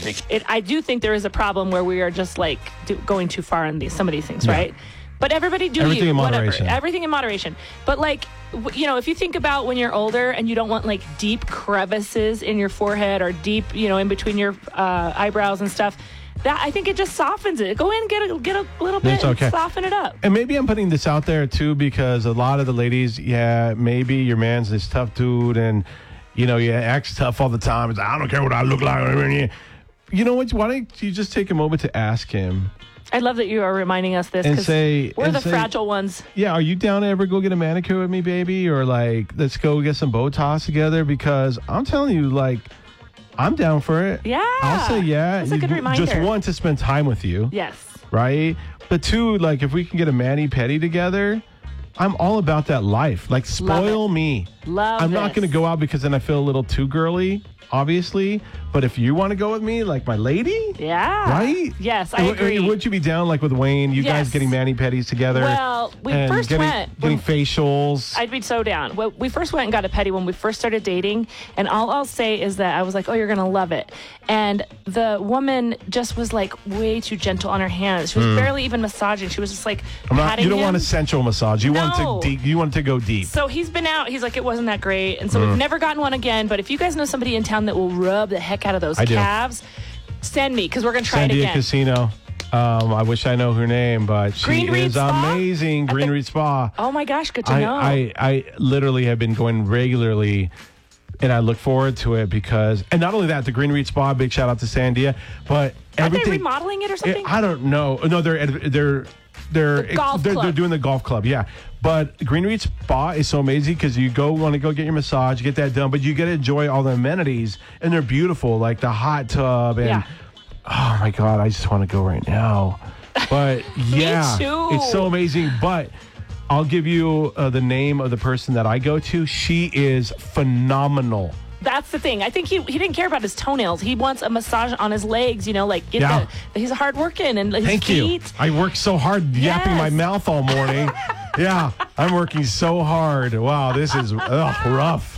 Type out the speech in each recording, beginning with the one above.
I do think there is a problem where we are just like going too far in some of these things, right? But everybody do everything in whatever. moderation. Everything in moderation. But like, if you think about when you're older and you don't want like deep crevices in your forehead or deep, in between your eyebrows and stuff, that I think it just softens it. Go in, get a little bit, and soften it up. And maybe I'm putting this out there too because a lot of the ladies, maybe your man's this tough dude and acts tough all the time. It's like, I don't care what I look like. You know what? Why don't you just take a moment to ask him? I love that you are reminding us this because we're the fragile ones. Yeah, are you down to ever go get a manicure with me, baby? Or like, let's go get some Botox together? Because I'm telling you, like, I'm down for it. Yeah. I'll say yeah. That's a good reminder. Just one, to spend time with you. Yes. Right? But two, like, if we can get a mani-pedi together, I'm all about that life. Like, spoil me. I'm not going to go out because then I feel a little too girly, obviously. But if you want to go with me, like my lady, right? Yes, I agree. Would you be down like with Wayne? You guys getting mani-pedis together? Well, we first went getting facials. I'd be so down. Well, we first went and got a pedi when we first started dating, and all I'll say is that I was like, "Oh, you're gonna love it," and the woman just was like way too gentle on her hands. She was barely even massaging. She was just like patting You don't him. want a sensual massage. You want it to go deep. So he's been out. He's like, it wasn't that great, and so we've never gotten one again. But if you guys know somebody in town that will rub the heck out of those calves, send me because we're going to try it again. Sandia Casino. I wish I know her name, but she is amazing. Green Reed Spa. Oh my gosh, good to know. I literally have been going regularly, and I look forward to it because, and not only that, the Green Reed Spa, big shout out to Sandia, but everything. Are they remodeling it or something? I don't know. No, they're doing the golf club, yeah. But Green Reed Spa is so amazing because you want to go get your massage, get that done, but you get to enjoy all the amenities, and they're beautiful, like the hot tub, and oh my God, I just want to go right now. But yeah, Me too. It's so amazing. But I'll give you the name of the person that I go to. She is phenomenal. That's the thing. I think he didn't care about his toenails. He wants a massage on his legs, he's a hard working and his Thank feet. you. I work so hard yapping my mouth all morning. Yeah, I'm working so hard. Wow, this is rough.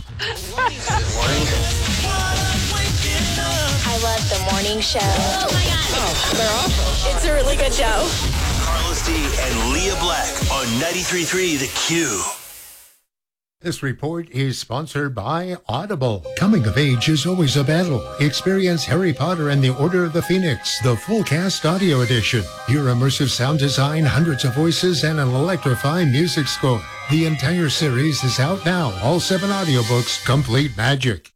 I love the morning show. Oh my God. They're awesome. It's a really good show. Carlos D and Leah Black on 93.3 The Q. This report is sponsored by Audible. Coming of age is always a battle. Experience Harry Potter and the Order of the Phoenix, the full cast audio edition. Hear immersive sound design, hundreds of voices, and an electrifying music score. The entire series is out now. All 7 audiobooks, complete magic.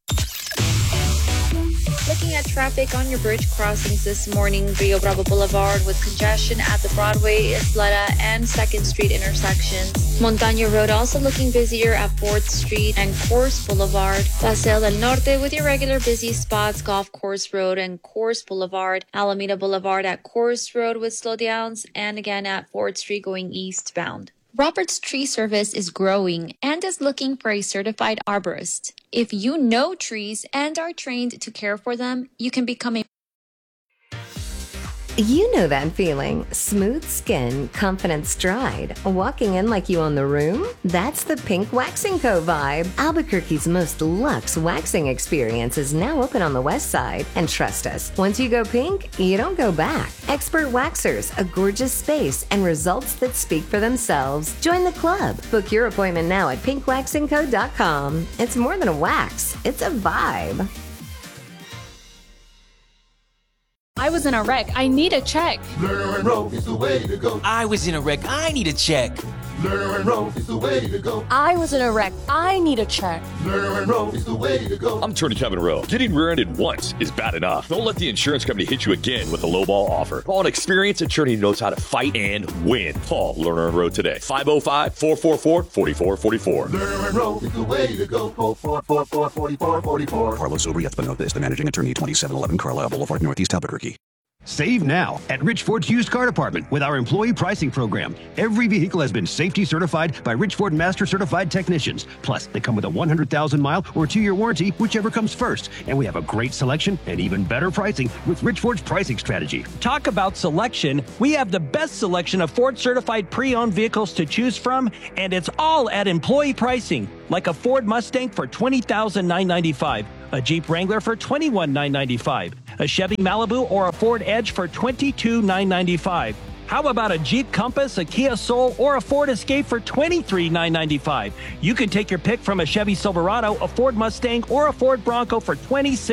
Looking at traffic on your bridge crossings this morning, Rio Bravo Boulevard with congestion at the Broadway, Isleta, and 2nd Street intersections. Montaña Road also looking busier at 4th Street and Course Boulevard. Paseo del Norte with your regular busy spots, Golf Course Road and Course Boulevard. Alameda Boulevard at Course Road with slowdowns, and again at 4th Street going eastbound. Roberts Tree Service is growing and is looking for a certified arborist. If you know trees and are trained to care for them, you can become a... You know that feeling. Smooth skin, confident stride, walking in like you own the room? That's the Pink Waxing Co. vibe. Albuquerque's most luxe waxing experience is now open on the west side. And trust us, once you go pink, you don't go back. Expert waxers, a gorgeous space, and results that speak for themselves. Join the club. Book your appointment now at pinkwaxingco.com. It's more than a wax, it's a vibe. I was in a wreck. I need a check. Lerner and Rowe is the way to go. I was in a wreck. I need a check. Lerner and Rowe is the way to go. I was in a wreck. I need a check. Lerner and Rowe is the way to go. I'm Attorney Kevin Rowe. Getting rear-ended once is bad enough. Don't let the insurance company hit you again with a lowball offer. Call an experienced attorney who knows how to fight and win. Call Lerner and Rowe today. 505-444-4444. Lerner and Rowe is the way to go. 444-4444. Carlos Obriath is the managing attorney, 2711 Carlisle Boulevard, Northeast Albuquerque. Save now at Rich Ford's used car department with our employee pricing program. Every vehicle has been safety certified by Rich Ford Master Certified technicians. Plus, they come with a 100,000-mile or 2-year warranty, whichever comes first. And we have a great selection and even better pricing with Rich Ford's pricing strategy. Talk about selection. We have the best selection of Ford certified pre-owned vehicles to choose from, and it's all at employee pricing. Like a Ford Mustang for $20,995, a Jeep Wrangler for $21,995, a Chevy Malibu, or a Ford Edge for $22,995. How about a Jeep Compass, a Kia Soul, or a Ford Escape for $23,995? You can take your pick from a Chevy Silverado, a Ford Mustang, or a Ford Bronco for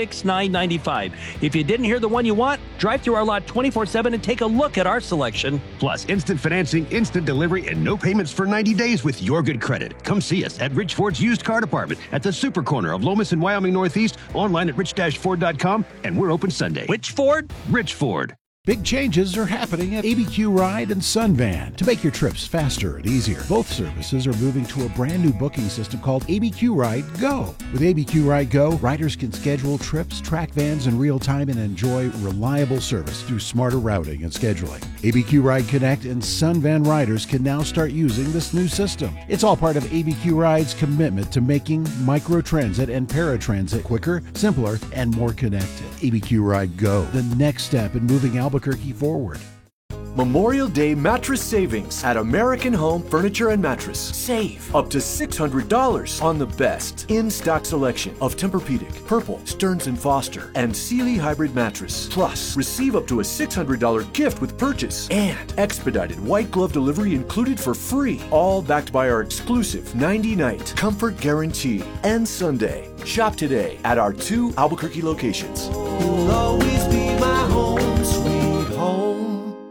$26,995. If you didn't hear the one you want, drive through our lot 24/7 and take a look at our selection. Plus, instant financing, instant delivery, and no payments for 90 days with your good credit. Come see us at Rich Ford's Used Car Department at the Super Corner of Lomas and Wyoming Northeast, online at rich-ford.com, and we're open Sunday. Which Ford? Rich Ford. Big changes are happening at ABQ Ride and Sunvan to make your trips faster and easier. Both services are moving to a brand new booking system called ABQ Ride Go. With ABQ Ride Go, riders can schedule trips, track vans in real time, and enjoy reliable service through smarter routing and scheduling. ABQ Ride Connect and Sunvan riders can now start using this new system. It's all part of ABQ Ride's commitment to making microtransit and paratransit quicker, simpler, and more connected. ABQ Ride Go, the next step in moving Albuquerque forward. Memorial Day mattress savings at American Home Furniture and Mattress. Save up to $600 on the best in-stock selection of Tempur-Pedic, Purple, Stearns & Foster, and Sealy Hybrid Mattress. Plus, receive up to a $600 gift with purchase and expedited white glove delivery included for free. All backed by our exclusive 90-night comfort guarantee. And Sunday. Shop today at our 2 Albuquerque locations. You'll always be my home, sweet home.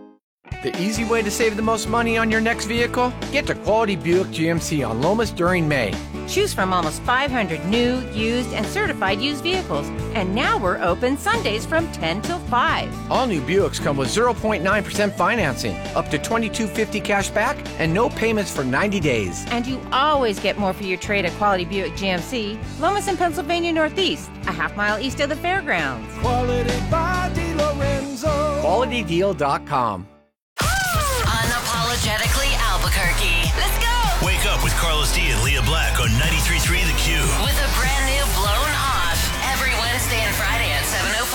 The easy way to save the most money on your next vehicle? Get to Quality Buick GMC on Lomas during May. Choose from almost 500 new, used, and certified used vehicles. And now we're open Sundays from 10 till 5. All new Buicks come with 0.9% financing, up to $22.50 cash back, and no payments for 90 days. And you always get more for your trade at Quality Buick GMC, Lomas and Pennsylvania Northeast, a half-mile east of the fairgrounds. Quality by DiLorenzo. QualityDeal.com. Unapologetically Albuquerque. Let's go! Wake up with Carlos D and Leah Black on 93.3 The Q. With a brand new Blown Off every Wednesday and Friday at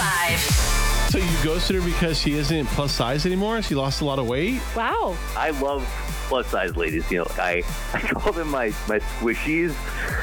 7:05. So you ghosted her because she isn't plus size anymore? She lost a lot of weight? Wow. I love plus size ladies. You know, I call them my squishies.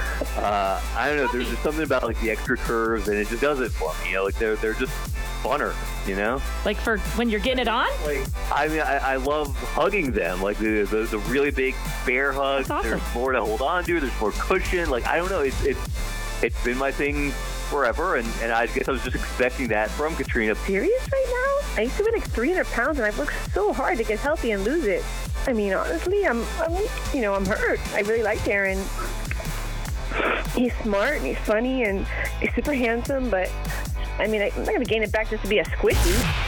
I don't know. There's just something about like the extra curves, and it just does it for me. You know, like they're just funner. You know, like for when you're getting it on. Like, I mean, I love hugging them. Like the really big bear hugs. That's awesome. There's more to hold on to. There's more cushion. Like I don't know. It's been my thing forever, and I guess I was just expecting that from Katrina. Serious right now? I used to be like 300 pounds, and I've worked so hard to get healthy and lose it. I mean, honestly, I'm hurt. I really like Darren. He's smart and he's funny and he's super handsome, but I mean, I'm not going to gain it back just to be a squishy.